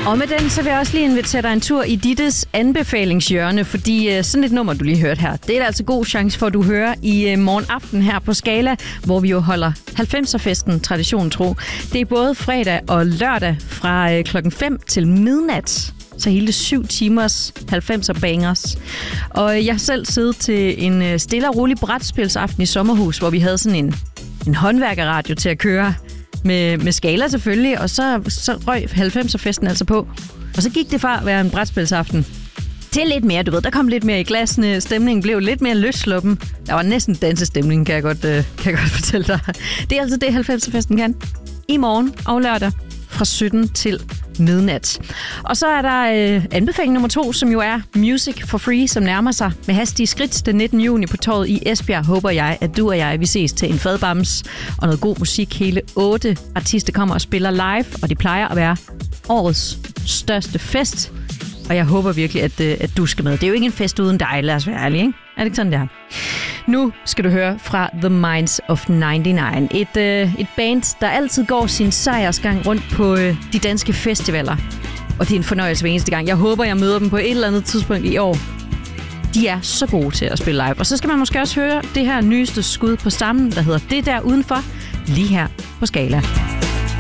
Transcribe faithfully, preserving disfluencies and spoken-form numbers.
Og med den, så vil jeg også lige invitere dig en tur i Dittes anbefalingshjørne, fordi sådan et nummer, du lige hørte her, det er der altså god chance for, at du hører i morgen aften her på Scala, hvor vi jo holder halvfemser-festen tradition tro. Det er både fredag og lørdag fra klokken fem til midnat. Så hele syv timers halvfemser bangers. Og jeg har selv siddet til en stille og rolig brætspilsaften i sommerhus, hvor vi havde sådan en, en håndværkerradio til at køre med, med Scala selvfølgelig, og så, så røg halvfemser-festen altså på. Og så gik det fra at være en brætspilsaften til lidt mere, du ved, der kom lidt mere i glasene, stemningen blev lidt mere løssluppen. Der var næsten dansestemning, kan jeg godt, øh, kan jeg godt fortælle dig. Det er altså det, halvfemser-festen kan. I morgen og lørdag fra sytten til midnat. Og så er der øh, anbefaling nummer to, som jo er Music for Free, som nærmer sig med hastige skridt den nittende juni på torvet i Esbjerg. Håber jeg, at du og jeg, vi ses til en fadbams og noget god musik. Hele otte artister kommer og spiller live, og det plejer at være årets største fest. Og jeg håber virkelig, at, øh, at du skal med. Det er jo ikke en fest uden dig, lad os være ærlige, ikke? Er det ikke sådan, det er? Nu skal du høre fra The Minds of nioghalvfems. Et, øh, et band, der altid går sin sejrsgang rundt på øh, de danske festivaler. Og det er en fornøjelse hver eneste gang. Jeg håber, jeg møder dem på et eller andet tidspunkt i år. De er så gode til at spille live. Og så skal man måske også høre det her nyeste skud på stammen, der hedder Det der udenfor, lige her på Scala.